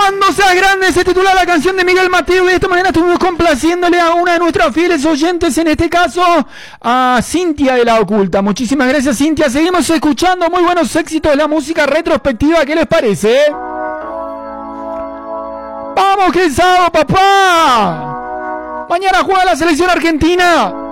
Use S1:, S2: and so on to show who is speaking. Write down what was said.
S1: Cuando seas grande se titula la canción de Miguel Mateo y de esta manera estuvimos complaciéndole a una de nuestras fieles oyentes, en este caso a Cintia de La Oculta. Muchísimas gracias, Cintia. Seguimos escuchando muy buenos éxitos de la música retrospectiva. ¿Qué les parece? ¡Vamos que es sábado, papá! Mañana juega la selección argentina.